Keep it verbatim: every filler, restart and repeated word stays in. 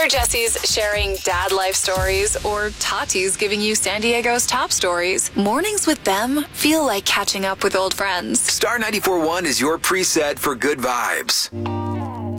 Whether Jesse's sharing dad life stories or Tati's giving you San Diego's top stories, mornings with them feel like catching up with old friends. Star ninety-four point one is your preset for good vibes.